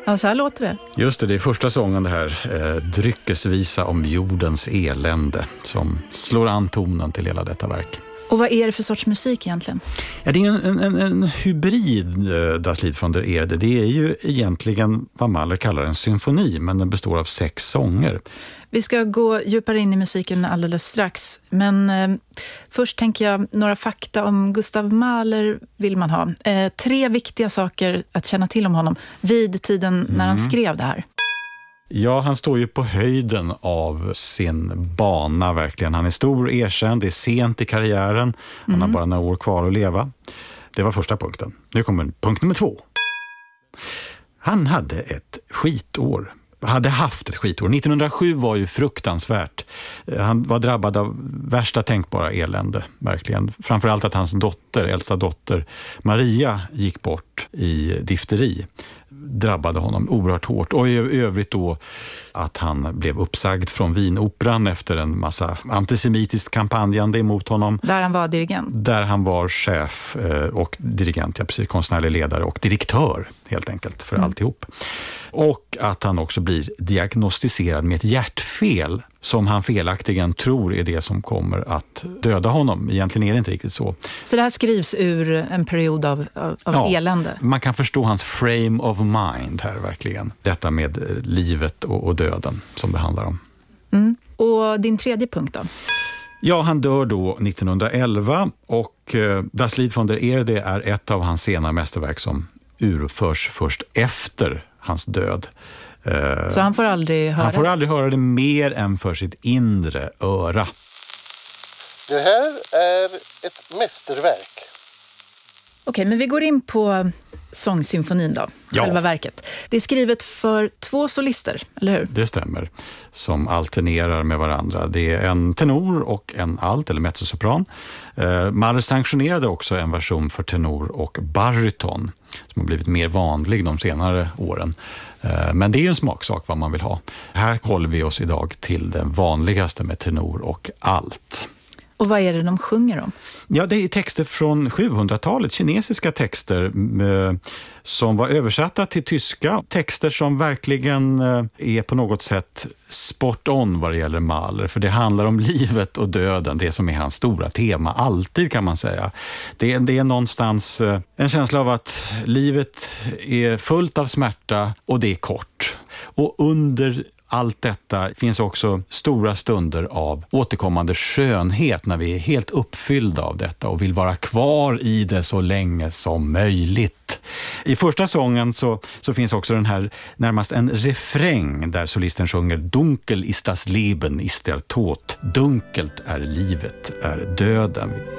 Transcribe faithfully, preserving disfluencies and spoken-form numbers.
Ja, så här låter det. Just det, det är första sången det här eh, dryckesvisa om jordens elände som slår an tonen till hela detta verk. Och vad är det för sorts musik egentligen? Ja, det är en, en, en hybrid, äh, Das Lied von der Erde. Det är ju egentligen vad Mahler kallar en symfoni, men den består av sex sånger. Vi ska gå djupare in i musiken alldeles strax. Men eh, först tänker jag några fakta om Gustav Mahler vill man ha. Eh, tre viktiga saker att känna till om honom vid tiden när han Mm. skrev det här. Ja, han står ju på höjden av sin bana verkligen. Han är stor, erkänd, det är sent i karriären. Han Mm. har bara några år kvar att leva. Det var första punkten. Nu kommer punkt nummer två. Han hade ett skitår. Hade haft ett skitår. nittonhundrasju var ju fruktansvärt. Han var drabbad av värsta tänkbara elände, verkligen. Framförallt att hans dotter, äldsta dotter Maria, gick bort i difteri. Drabbade honom oerhört hårt. Och i övrigt då att han blev uppsagd från Wienoperan efter en massa antisemitiskt kampanjande emot honom. Där han var dirigent. Där han var chef och dirigent, ja precis, konstnärlig ledare och direktör helt enkelt för mm. alltihop. Och att han också blir diagnostiserad med ett hjärtfel som han felaktigen tror är det som kommer att döda honom. Egentligen är det inte riktigt så. Så det här skrivs ur en period av, av, av ja, elände? Man kan förstå hans frame of mind här verkligen. Detta med livet och, och döden som det handlar om. Mm. Och din tredje punkt då? Ja, han dör då nittonhundraelva och eh, Das Lied von der Erde är ett av hans sena mästerverk som urförs först efter hans död. Så han får aldrig höra Han får aldrig höra det mer än för sitt inre öra. Det här är ett mästerverk. Okej, men vi går in på sångsymfonin då, ja. själva verket. Det är skrivet för två solister, eller hur? Det stämmer, som alternerar med varandra. Det är en tenor och en alt eller mezzosopran. Eh, Mahler sanktionerade också en version för tenor och baryton som har blivit mer vanlig de senare åren. Eh, men det är en smaksak vad man vill ha. Här håller vi oss idag till den vanligaste med tenor och alt. Och vad är det de sjunger om? Ja, det är texter från sjuhundratalet, kinesiska texter eh, som var översatta till tyska. Texter som verkligen eh, är på något sätt spot on vad det gäller Mahler. För det handlar om livet och döden, det som är hans stora tema. Alltid kan man säga. Det, det är någonstans eh, en känsla av att livet är fullt av smärta och det är kort. Och under allt detta finns också stora stunder av återkommande skönhet när vi är helt uppfyllda av detta och vill vara kvar i det så länge som möjligt. I första sången så, så finns också den här närmast en refräng där solisten sjunger Dunkel ist das Leben, ist der Tod. Dunkelt är livet, är döden.